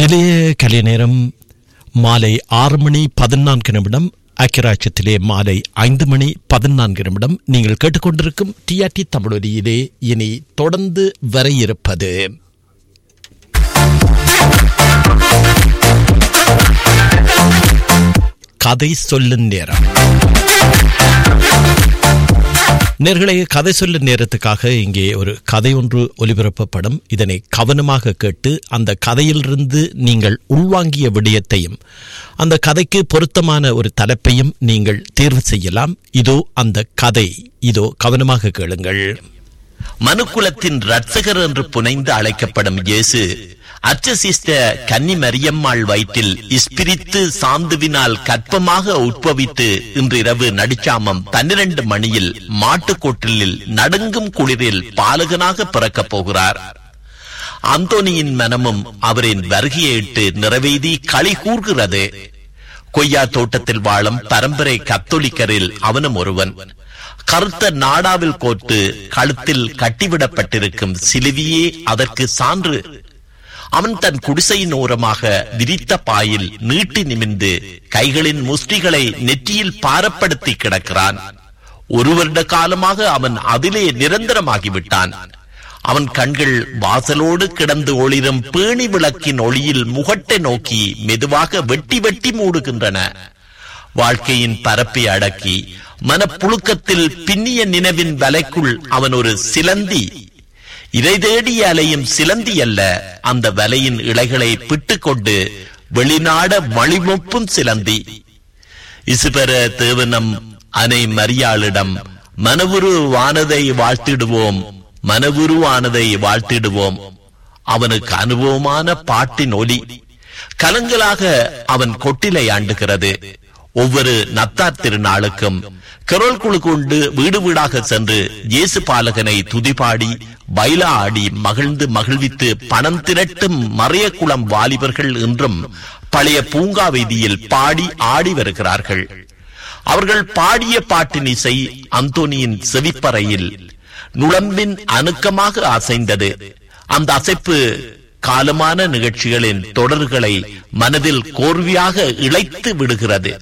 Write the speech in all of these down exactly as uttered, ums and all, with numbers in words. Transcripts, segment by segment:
நிலைய கலை நேரம் மாலை ஆறு மணி பதினான்கு நிமிடம். அக்கிராட்சத்திலே மாலை ஐந்து மணி பதினான்கு நிமிடம். நீங்கள் கேட்டுக்கொண்டிருக்கும் டிஆர்டி தமிழொலியிலே இனி தொடர்ந்து வர இருப்பது கதை சொல்லும் நேரம். நேர்களே, கதை சொல்லும் நேரத்துக்காக இங்கே ஒரு கதை ஒன்று ஒலிபரப்பப்படும். இதனை கவனமாக கேட்டு அந்த கதையிலிருந்து நீங்கள் உள்வாங்கிய விடயத்தையும் அந்த கதைக்கு பொருத்தமான ஒரு தலைப்பையும் நீங்கள் தேர்வு செய்யலாம். இதோ அந்த கதை, இதோ கவனமாக கேளுங்கள். மனுக்குலத்தின் இரட்சகர் என்று புனைந்து அழைக்கப்படும் இயேசு அர்ச்சசிஸ்ட கன்னி மரியம்மாள் வயிற்றில் இஸ்பிரித்து சாந்துவினால் கற்பமாக உட்பவித்து இன்றிரவு நடிச்சாமம் பன்னிரண்டு மணியில் மாட்டுக்கொட்டிலில் நடுங்கும் குளிரில் பாலகனாக பிறக்கப் போகிறார். அந்தோனியின் மனமும் அவரின் வருகையிட்டு நிறைவேதி களி கூர்கிறது. கொய்யா தோட்டத்தில் வாழும் பரம்பரை கத்தோலிக்கரில் அவனும் ஒருவன். கருத்த நாடாவில் கோர்த்து கழுத்தில் கட்டிவிடப்பட்டிருக்கும் சிலுவியே அதற்கு சான்று. அவன் தன் குடிசையின் ஓரமாக விரித்த பாயில் நீட்டி நிமிர்ந்து கைகளின் முஷ்டிகளை நெற்றியில் பாரப்படுத்தி கிடக்கிறான். ஒரு வருட காலமாக அவன் அதிலே நிரந்தரமாகிவிட்டான். அவன் கண்கள் வாசலோடு கிடந்து ஒளிரும் பேணி விளக்கின் ஒளியில் முகட்டை நோக்கி மெதுவாக வெட்டி வெட்டி மூடுகின்றன. வாழ்க்கையின் பரப்பை அடக்கி மனப்புழுக்கத்தில் பின்னிய நினைவின் வலைக்குள் அவன் ஒரு சிலந்தி. இதை தேடிய அலையும் சிலந்தி அல்ல, அந்த வலையின் இலைகளை பிட்டுக்கொண்டு வெளிநாட வழிமொப்பும் சிலந்தி. இசுபெற தேவனம் அனை மரியாளிடம் மனவுருவானதை வாழ்த்திடுவோம், மனவுருவானதை வாழ்த்திடுவோம். அவனுக்கு அனுபவமான பாட்டின் ஒலி கலங்களாக அவன் கொட்டிலை ஆண்டுகிறது. ஒவ்வொரு நத்தார் திருநாளுக்கும் கரோல் குழு கொண்டு வீடு வீடாக சென்று இயேசு பாலகனை துதிபாடி பைலா ஆடி மகிழ்ந்து மகிழ்வித்து பணம் திரட்டும் மறைய குளம் வாலிபர்கள் என்றும் பழைய பூங்கா வீதியில் பாடி ஆடி வருகிறார்கள். அவர்கள் பாடிய பாட்டின் இசை அந்தோனியின் செவிப்பறையில் நுழம்பின் அணுக்கமாக அசைந்தது. அந்த அசைப்பு காலமான நிகழ்ச்சிகளின் தொடர்களை மனதில் கோர்வையாக இழைத்து விடுகிறது.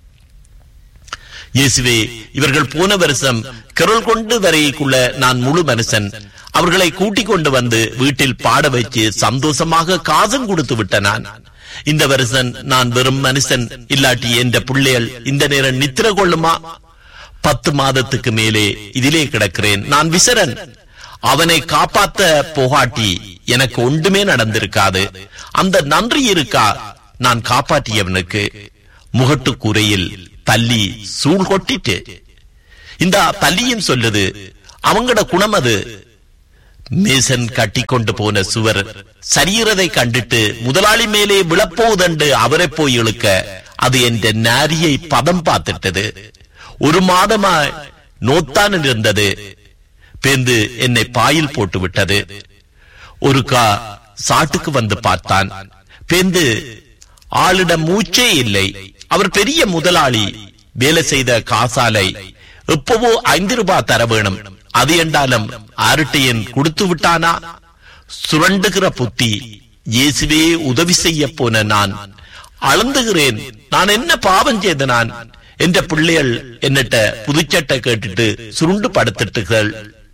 இயேசுவே, இவர்கள் போன வருஷம் கரோல் கொண்டு வரைக்குள்ள நான் முழு மனுஷன். அவர்களை கூட்டிக் கொண்டு வந்து வீட்டில் பாட வச்சு சந்தோஷமாக காசும் கொடுத்து விட்ட நான். இந்த வருஷம் நான் வெறும் மனுஷன். இல்லாட்டி என்ற பிள்ளைகள் இந்த நேரம் நித்திர கொள்ளுமா? பத்து மாதத்துக்கு மேலே இதிலே கிடக்கிறேன். நான் விசரன். அவனை காப்பாத்த போகாட்டி எனக்கு ஒன்றுமே நடந்திருக்காது. அந்த நன்றி இருக்கா நான் காப்பாற்றியவனுக்கு? முகட்டு கூரையில் பள்ளி சூழ் கொட்டிட்டு இந்த பள்ளியும் சொல்லுது, அவங்கட குணம் அது. மேசன் கட்டி கொண்டு போன சுவர் சரீரதை கண்டிட்டு முதலாளி மேலே விழப்போதண்டு அவரை போய் இழுக்க அது என்ற நாரியை பதம் பார்த்துட்டது. ஒரு மாதமா நோத்தான் இருந்தது. பேந்து என்னை பாயில் போட்டு விட்டது. ஒரு கா சாட்டுக்கு வந்து பார்த்தான். பேந்து ஆளிடம் மூச்சே இல்லை. அவர் பெரிய முதலாளி. வேலை செய்த காசாலை எப்பவோ ஐந்து ரூபாய் தர வேணும். அது என்றாலும் ஆருட்டையன் கொடுத்து விட்டானா? சுரண்டுகிற புத்தி. இயேசுவே உதவி செய்ய போன நான் அளந்துகிறேன். நான் என்ன பாவம் செய்த நான்? என்ற பிள்ளைகள் என்னட்ட புதுச்சட்டை கேட்டுட்டு சுருண்டு படுத்துட்டுகள்.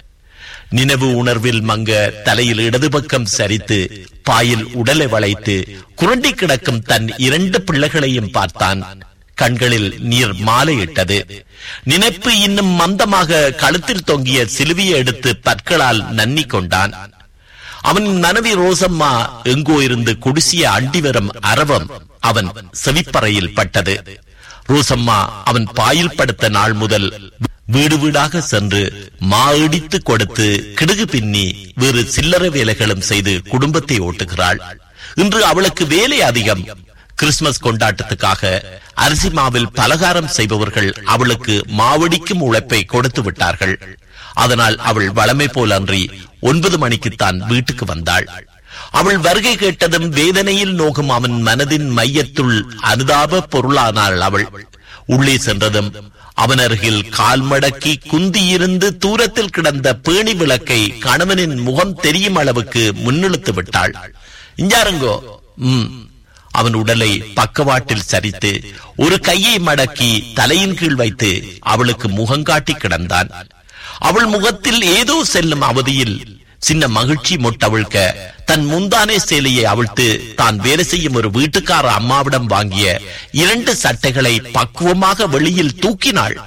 நினைவு உணர்வில் மங்க தலையில் இடது பக்கம் சரித்து பாயில் உடலை வளைத்து குரண்டி கிடக்கும் தன் இரண்டு பிள்ளைகளையும் பார்த்தான். கண்களில் நீர் மாலையிட்டது. நினைப்பு இன்னும் மந்தமாக கழுத்தில் தொங்கிய சிலுவையை எடுத்து பற்களால் நன்னி கொண்டான். அவன் மனைவி ரோசம்மா எங்கோ இருந்து குடிசிய அண்டி வரும் அரவம் அவன் செவிப்பறையில் பட்டது. ரோசம்மா அவன் பாயில் படுத்த நாள் முதல் வீடு வீடாக சென்று மா இடித்து கொடுத்து கிடுகு பின்னி வேறு சில்லறை வேலைகளும் செய்து குடும்பத்தை ஓட்டுகிறாள். இன்று அவளுக்கு வேலை அதிகம். கிறிஸ்துமஸ் கொண்டாட்டத்துக்காக அரிசி மாவில் பலகாரம் செய்பவர்கள் அவளுக்கு மாவடிக்கும் உழைப்பை கொடுத்து விட்டார்கள். அதனால் அவள் வளமை போல் அன்றி ஒன்பது மணிக்குத்தான் வீட்டுக்கு வந்தாள். அவள் வருகை கேட்டதும் வேதனையில் நோகும் அவன் மனதின் மையத்துள் அனுதாப பொருளானாள். அவள் உள்ளே சென்றதும் அவன் அருகில் கால் மடக்கி குந்தியிருந்து தூரத்தில் கிடந்த பேணி விளக்கை கணவனின் முகம் தெரியும் அளவுக்கு முன்னெழுத்து விட்டாள். இஞ்சாருங்கோ ம் அவன் உடலை பக்கவாட்டில் சரித்து ஒரு கையை மடக்கி தலையின் கீழ் வைத்து அவளுக்கு முகங்காட்டி கிடந்தான். அவள் முகத்தில் ஏதோ செல்லும் அவதியில் சின்ன மகிழ்ச்சி மொட்டவிழ்க்க தன் முந்தானே சேலையை அவிழ்த்து தான் வேலை செய்யும் ஒரு வீட்டுக்கார அம்மாவிடம் வாங்கிய இரண்டு சட்டைகளை பக்குவமாக வெளியில் தூக்கினாள்.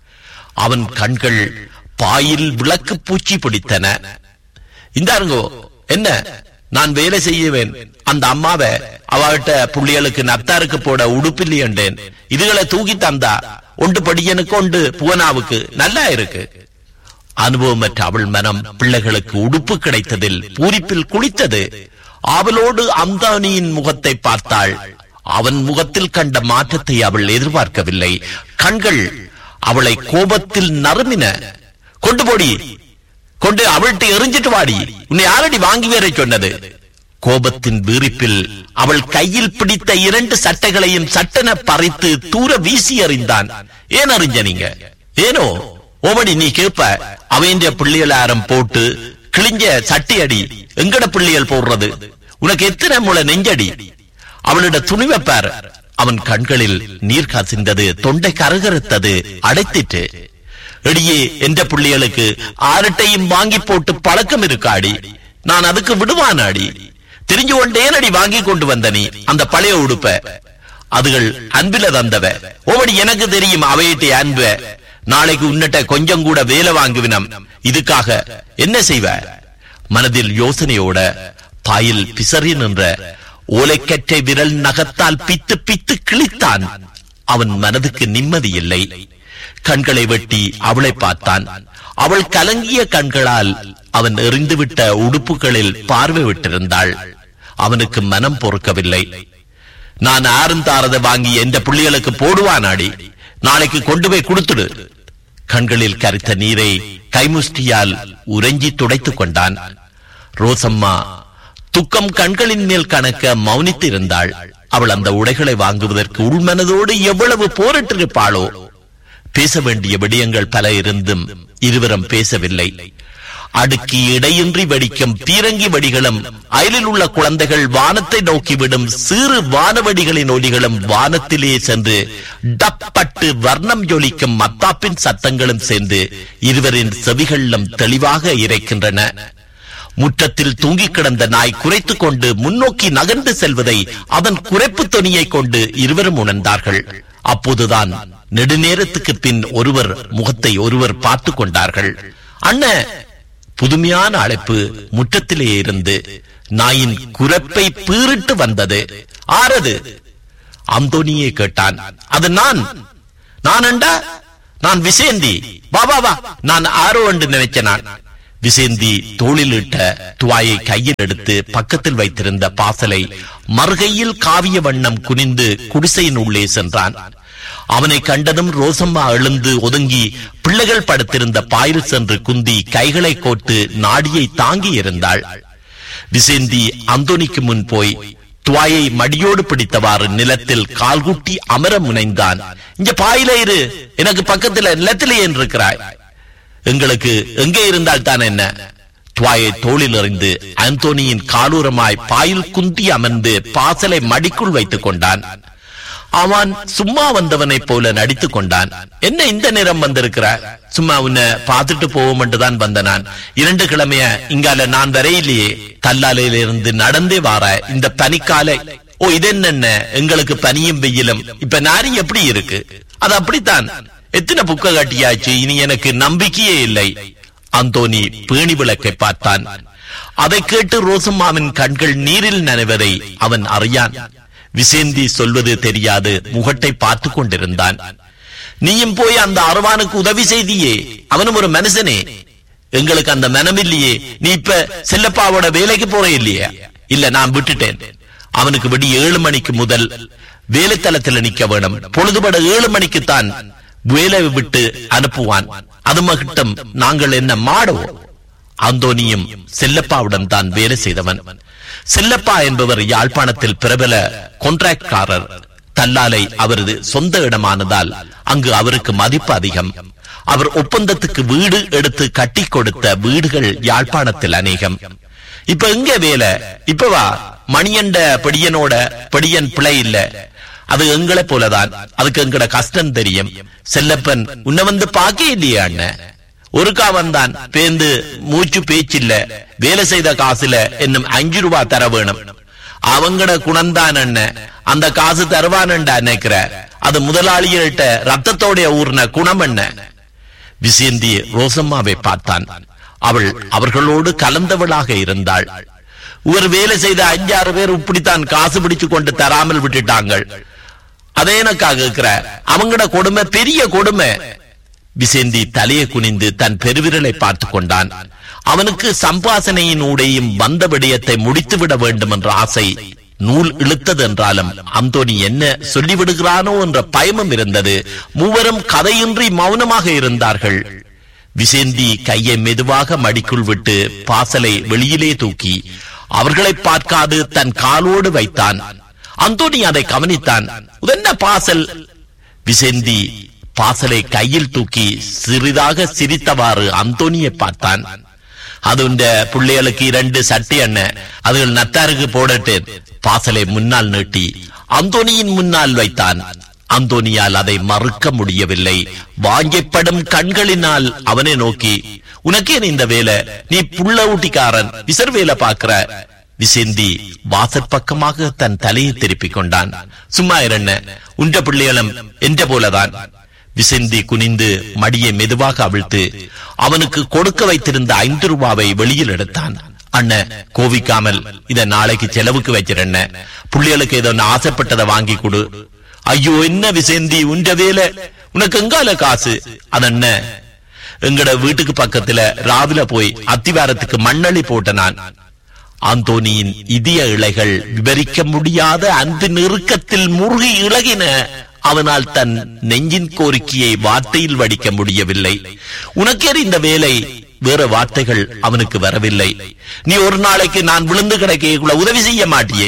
அவன் கண்கள் பாயில் விளக்கு பூச்சி பிடித்தன. இந்தாருங்கோ, என்ன நான் வேலை செய்வேன், அந்த அம்மாவை அவட்ட புள்ளிகளுக்கு நத்தாருக்கு போட உடுப்பில்லை என்றேன், இதுகளை தூக்கி தந்தா ஒன்று படியனுக்கு ஒன்று புவனாவுக்கு நல்லா இருக்கு. அனுபவமற்ற அவள் மனம் பிள்ளைகளுக்கு உடுப்பு கிடைத்ததில் பூரிப்பில் குளித்தது. அவளோடு அந்தானியின் முகத்தை பார்த்தாள். அவன் முகத்தில் கண்ட மாற்றத்தை அவள் எதிர்பார்க்கவில்லை. கண்கள் அவளை கோபத்தில் நறுமின. கொண்டு போடி, கொண்டு அவள்கிட்ட எரிஞ்சிட்டு வாடி, உன்னை யாரடி வாங்கி வேற சொன்னது? கோபத்தின் வீரிப்பில் அவள் கையில் பிடித்த இரண்டு சட்டைகளையும் சட்டென பறித்து தூர வீசி எறிந்தான். ஏன் அறிஞ்ச நீங்க? ஏனோ ஓமடி நீ கேப்ப, அவன் பிள்ளைகளாரம் போட்டு கிழிஞ்ச சட்டி அடி, எங்கட பிள்ளைகள் போடுறது, உனக்கு எத்தனை முளை நெஞ்சடி? அவளிட துணிவைப்பார். அவன் கண்களில் நீர் காசிந்தது, தொண்டை கரகரத்தது, அடைத்திட்டு. எடியே, என்ற பிள்ளைகளுக்கு ஆரட்டையும் வாங்கி போட்டு பழக்கம் இருக்காடி, நான் அதுக்கு விடுவானாடி, தெரிஞ்சு கொண்டேன் அடி வாங்கி கொண்டு வந்த நீ அந்த பழைய உடுப்ப, அதுகள் அன்பில தந்தவ. ஓமடி எனக்கு தெரியும் அவையிட்ட அன்ப. நாளைக்கு உன்னிட்ட கொஞ்சம் கூட வேலை வாங்குவினம், இதுக்காக என்ன செய்வ? மனதில் யோசனையோட பாயில் பிசறி நின்ற ஓலைக்கற்றை விரல் நகத்தால் பித்து பித்து கிழித்தான். அவன் மனதுக்கு நிம்மதி இல்லை. கண்களை வெட்டி அவளை பார்த்தான். அவள் கலங்கிய கண்களால் அவன் எறிந்துவிட்ட உடுப்புகளில் பார்வை விட்டிருந்தாள். அவனுக்கு மனம் பொறுக்கவில்லை. நான் ஆறும் தாரதை வாங்கி எந்த பிள்ளைகளுக்கு போடுவானாடி, நாளைக்கு கொண்டு போய் கொடுத்துடு. கண்களில் கரித்த நீரை கைமுஷ்டியால் உறைஞ்சி துடைத்துக் கொண்டான். ரோசம்மா துக்கம் கண்களின் மேல் கணக்க மௌனித்து இருந்தாள். அவள் அந்த உடைகளை வாங்குவதற்கு உள்மனதோடு எவ்வளவு போரிட்டிருப்பாளோ. பேச வேண்டிய விடயங்கள் பல இருந்தும் இருவரும் பேசவில்லை. அடுக்கி இடையின்றி வெடிக்கும் பீரங்கி வெடிகளும், அயலில் உள்ள குழந்தைகள் வானத்தை நோக்கிவிடும் சிறு வானவெடிகளின் ஒலிகளும், வானத்திலே சென்று டப்பட்டு வர்ணம் ஜொலிக்கும் மத்தாப்பின் சத்தங்களும் சேர்ந்து இருவரின் செவிகளிலும் தெளிவாக இறைக்கின்றன. முற்றத்தில் தூங்கி கிடந்த நாய் குறைத்துக் கொண்டு முன்னோக்கி நகர்ந்து செல்வதை அதன் குறைப்பு தொனியை கொண்டு இருவரும் உணர்ந்தார்கள். அப்போதுதான் நெடுநேரத்துக்கு பின் ஒருவர் முகத்தை ஒருவர் பார்த்து கொண்டார்கள். அண்ண, புதுமையான அழைப்பு முற்றத்திலே இருந்து நாயின் குரப்பை பீறிட்டு வந்தது. ஆறது? அந்தோனியே கேட்டான். அது நான் நான் அண்டா நான் விசேந்தி. வா வா வா, நான் ஆரோ என்று நினைச்ச. நான் விசேந்தி தோளில் இட்ட துவாயை கையில் எடுத்து பக்கத்தில் வைத்திருந்த பாசலை மறுகையில் காவிய வண்ணம் குனிந்து குடிசையின் உள்ளே சென்றான். அவனை கண்டதும் ரோசம்மா எழுந்து ஒதுங்கி பிள்ளைகள் படுத்திருந்த பாயில் சென்று குந்தி கைகளை கோட்டு நாடியை தாங்கி இருந்தாள். விசேந்தி அந்தோனிக்கு முன் போய் துவாயை மடியோடு பிடித்தவாறு நிலத்தில் கால்குட்டி அமர முனைந்தான். இங்க பாயில இரு, எனக்கு பக்கத்துல நிலத்திலே இருக்கிறாய், எங்களுக்கு எங்கே இருந்தால் தான் என்ன? துவாயை தோளில் எறிந்து அந்தோனியின் காலூரமாய் பாயில் குந்தி அமர்ந்து பாசலை மடிக்குள் வைத்துக் கொண்டான். அவன் சும்மா வந்தவனை போல நடித்துக் கொண்டான். என்ன இந்த நேரம் வந்திருக்கிற? சும்மா உன்னை பார்த்துட்டு போவோம் என்றுதான் வந்த நான். இரண்டு கிழமைய இங்கால நான் வரையிலேயே கல்லாலையில இருந்து நடந்தே வார இந்த பனிக்காலை. ஓ, இது என்ன, எங்களுக்கு பனியும் வெயிலும். இப்ப நாரி எப்படி இருக்கு? அது அப்படித்தான். எத்தனை புக்க காட்டியாச்சு, இனி எனக்கு நம்பிக்கையே இல்லை. அந்தோனி பேணி விளக்கை பார்த்தான். அதை கேட்டு ரோசம்மாவின் கண்கள் நீரில் நனைவதை அவன் அறியான். விசேந்தி சொல்வது தெரியாது முகட்டை பார்த்து கொண்டிருந்தான். நீயும் போய் அந்த அரவானுக்கு உதவி செய்தியே, அவனும் ஒரு மனுஷனே. எங்களுக்கு அந்த மனமில்லையே. நீ இப்ப செல்லப்பாவோட வேலைக்கு போற இல்லையா? இல்ல, நான் விட்டுட்டேன். அவனுக்கு விடி ஏழு மணிக்கு முதல் வேலைத்தளத்தில் நிக்க வேணும். பொழுதுபட ஏழு மணிக்குத்தான் வேலை விட்டு அனுப்புவான். அது மட்டும் நாங்கள் என்ன மாடுவோம்? அந்தோனியும் செல்லப்பாவுடன் தான் வேலை செய்தவன். செல்லப்பா என்பவர் யாழ்ப்பாணத்தில் பிரபல கான்ட்ராக்ட்காரர். தல்லாலை அவரது சொந்த இடமானதால் அங்கு அவருக்கு மதிப்பு அதிகம். அவர் ஒப்பந்தத்துக்கு வீடு எடுத்து கட்டி கொடுத்த வீடுகள் யாழ்ப்பாணத்தில் அநேகம். இப்ப எங்க வேலை? இப்ப வா, மணியண்ட பெடியனோட பெடியன் பிழை இல்ல, அது எங்களை போலதான். அதுக்கு எங்கட கஷ்டம் தெரியும். செல்லப்பன் உன்னை வந்து பாக்க இல்லையா அண்ணன்? ஒருக்கா வந்தான், பேந்து மூச்சு பேச்சில்ல, வேலை செய்த காசுல என்னும் அஞ்சு ரூபா தர வேணும். அவங்கட குணம்தான் அண்ணன், அந்த காசு தருவான்டா நினைக்கிற. அது முதலாளிகள்கிட்ட ரத்தத்தோடைய ஊர்ன குணம் என்ன? விசேந்தி ரோசம்மாவை பார்த்தான். அவள் அவர்களோடு கலந்தவளாக இருந்தாள். ஒரு வேலை செய்த அஞ்சாறு பேர் இப்படித்தான் காசு பிடிச்சு கொண்டு தராமல் விட்டுட்டாங்க. அதே எனக்காக இருக்கிற அவங்கட கொடுமை பெரிய கொடுமை. விசேந்தி தலையை குனிந்து தன் பெருவிரலை பார்த்து கொண்டான். அவனுக்கு சம்பாசனையின் ஊடையும் வந்த விடயத்தை முடித்துவிட வேண்டும் என்ற ஆசை நூல் இழுத்தது என்றாலும் அந்தோனி என்ன சொல்லிவிடுகிறானோ என்ற பயமும் இருந்தது. மூவரும் கதையின்றி மௌனமாக இருந்தார்கள். விசேந்தி கையை மெதுவாக மடிக்குள் விட்டு பாசலை வெளியிலே தூக்கி அவர்களை பார்க்காது தன் காலோடு வைத்தான். அந்தோனி அதை கவனித்தான். என்ன பாசல்? விசேந்தி பாசலை கையில் தூக்கி சிறிதாக சிரித்தவாறு அந்தோனியை பார்த்தான். அது உண்ட பிள்ளைகளுக்கு இரண்டு சட்டி அண்ணன், அதுகள் நத்தாருக்கு போடட்டு. பாசலை முன்னால் நீட்டி அந்தோனியின் முன்னால் வைத்தான். அந்தோனியால் அதை மறுக்க முடியவில்லை. வாங்கிப்படும் கண்களினால் அவனை நோக்கி, உனக்கே இந்த வேலை, நீ புள்ள ஊட்டிக்காரன், விசர் வேலை பாக்குற. விசேந்தி வாசற்பக்கமாக தன் தலையை திருப்பிக் கொண்டான். சும்மா இருண்ண, உண்ட பிள்ளைகளும் என்ற போலதான். விசேந்தி குனிந்து மடியை மெதுவாக அவிழ்த்து அவனுக்கு கொடுக்க வைத்திருந்த ஐந்து ரூபாவை வெளியில் எடுத்தான். அண்ணன் கோவிக்காமல் இத நாளைக்கு செலவுக்கு வச்சிருண்ண, பிள்ளைகளுக்கு ஏதோ ஆசைப்பட்டதை வாங்கி கொடு. ஐயோ என்ன விசேந்தி, உண்ட வேலை, உனக்கு எங்கால காசு? அதென்ன, எங்கட வீட்டுக்கு பக்கத்துல ராவில போய் அத்திவாரத்துக்கு மண்ணளி போட்ட நான். அந்தோனியின் இதய இழைகள் விவரிக்க முடியாத அன்பு நெருக்கத்தில் முருகி இழகின. அவனால் தன் நெஞ்சின் கோரிக்கையை வார்த்தையில் வடிக்க முடியவில்லை. உனக்கே இந்த வேலை, வேற வார்த்தைகள் அவனுக்கு வரவில்லை. நீ ஒரு நாளைக்கு நான் விழுந்து கிடக்க உதவி செய்ய மாட்டியே?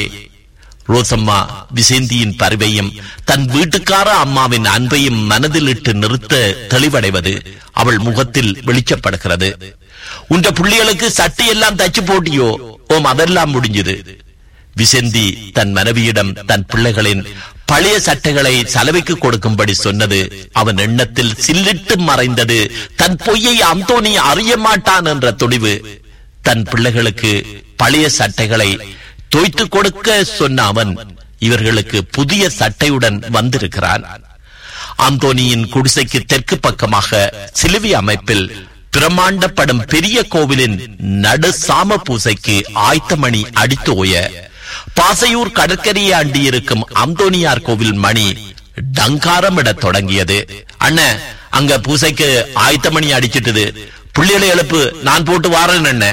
ரோசம்மா விசேந்தியின் பரிவையும் தன் வீட்டுக்கார அம்மாவின் அன்பையும் மனதில் இட்டு நிறுத்த தெளிவடைவது அவள் முகத்தில் வெளிச்சப்படுகிறது. உன்ற புள்ளிகளுக்கு சட்டை எல்லாம் தச்சு போட்டியோ? ஓம், அதெல்லாம் முடிஞ்சது. விசேந்தி தன் மனைவியிடம் தன் பிள்ளைகளின் பழைய சட்டைகளை சலவைக்கு கொடுக்கும்படி சொன்னது அவன் எண்ணத்தில் சில்லிட்டு மறைந்தது. தன் பொய்யை அந்தோனி அறிய மாட்டான் என்ற துணிவு. தன் பிள்ளைகளுக்கு பழைய சட்டைகளை தோய்த்து கொடுக்க சொன்ன அவன் இவர்களுக்கு புதிய சட்டையுடன் வந்திருக்கிறான். அந்தோனியின் குடிசைக்கு தெற்கு பக்கமாக சிலுவை அமைப்பில் பிரமாண்டப்படும் பெரிய கோவிலின் நடு சாம பூசைக்கு ஆயத்த மணி அடித்து ஓய பாசையூர் கடற்கரையை அண்டி இருக்கும் அந்தோனியார் கோவில் மணி டங்காரம் இட தொடங்கியது. அண்ணன், அங்க பூசைக்கு ஆயத்த மணி அடிச்சிட்டது, புள்ளிகளை எழுப்பு, நான் போட்டு வாரேன் அண்ண.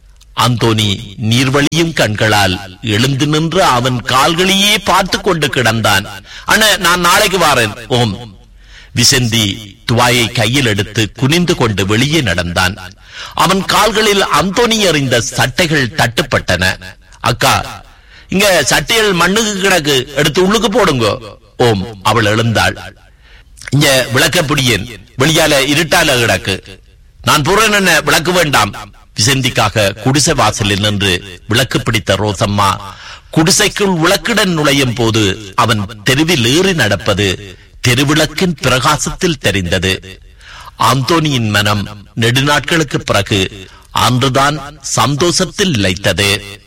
அந்தோனி நீர்வழியும் கண்களால் எழுந்து நின்று அவன் கால்களையே பார்த்து கொண்டு கிடந்தான். அண்ணா, நான் நாளைக்கு வாரேன். ஓம். விசேந்தி துவாயை கையில் எடுத்து குனிந்து கொண்டு வெளியே நடந்தான். அவன் கால்களில் அந்தோனி எறிந்த சட்டைகள் தட்டுப்பட்டன. அக்கா, இங்க சட்டைகள் மண்ணுக்கு கிடக்கு, எடுத்து உள்ளுக்கு போடுங்க. ஓம். அவள் எழுந்தாள். இங்க விளக்க பிடியேன், வெளியால இருட்டால கிடக்கு, நான் போறேன் என்ன, விளக்கு வேண்டாம். விசேந்திக்காக குடிசை வாசலில் நின்று விளக்கு பிடித்த ரோசம்மா குடிசைக்குள் விளக்குடன் நுழையும் போது அவன் தெருவில் ஏறி நடப்பது தெருவிளக்கின் பிரகாசத்தில் தெரிந்தது. அந்தோனியின் மனம் நெடுநாட்களுக்கு பிறகு அன்றுதான் சந்தோஷத்தில் இழைத்தது.